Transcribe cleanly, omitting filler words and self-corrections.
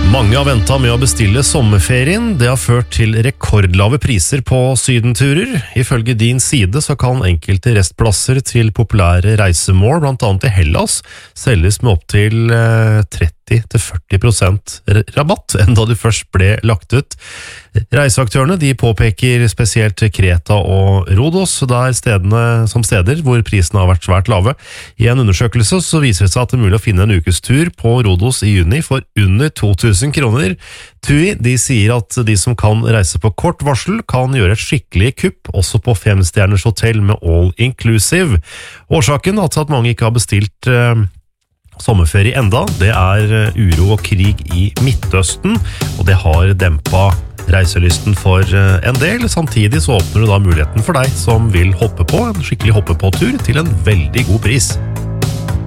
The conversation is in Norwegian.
Mange har ventet med å bestille sommerferien. Det har ført til rekordlave priser på sydenturer. Ifølge din side så kan enkelte restplasser til populære reisemål, blant annet i Hellas, selges med opp til 30-40% rabatt enn da de først ble lagt ut. Reiseaktørene de påpeker spesielt Kreta og Rhodos, der som steder hvor prisene har vært svært lave. I en undersøkelse så viser det seg at det er mulig å finne en ukestur på Rhodos i juni for under 2000 kroner. TUI de sier at de som kan reise på kort varsel kan gjøre et skikkelig kupp, også på 5-stjerners hotell med all inclusive. Årsaken til at mange ikke har bestilt sommerferie enda, det er uro og krig i Midtøsten, og det har dempet reiselysten for en del. Samtidig så åpner du da muligheten for deg som vil hoppe på en skikkelig hoppe-på-tur til en veldig god pris.